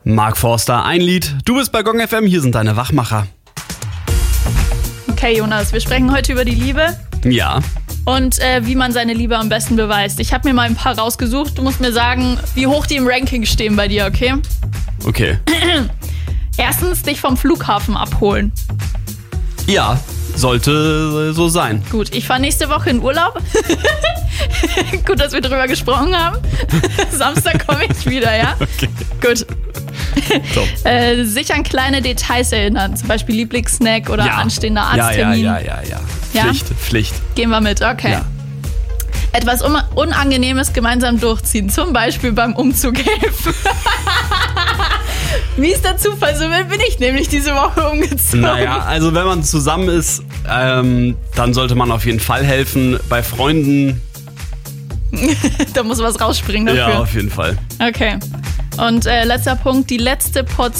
Mark Forster, ein Lied. Du bist bei Gong FM, hier sind deine Wachmacher. Okay, Jonas, wir sprechen heute über die Liebe. Ja. Und wie man seine Liebe am besten beweist. Ich habe mir mal ein paar rausgesucht. Du musst mir sagen, wie hoch die im Ranking stehen bei dir, okay? Okay. Erstens, dich vom Flughafen abholen. Ja, sollte so sein. Gut, ich fahre nächste Woche in Urlaub. Gut, dass wir drüber gesprochen haben. Samstag komme ich wieder, ja? Okay. Gut. Top. Sich an kleine Details erinnern. Zum Beispiel Lieblingssnack oder anstehender Arzttermin. Ja. Ja? Pflicht. Gehen wir mit, okay. Ja. Etwas Unangenehmes gemeinsam durchziehen. Zum Beispiel beim Umzug helfen. Wie ist der Zufall? So bin ich nämlich diese Woche umgezogen. Naja, also wenn man zusammen ist, dann sollte man auf jeden Fall helfen. Bei Freunden. Da muss was rausspringen dafür. Ja, auf jeden Fall. Okay. Und letzter Punkt, die letzte Portion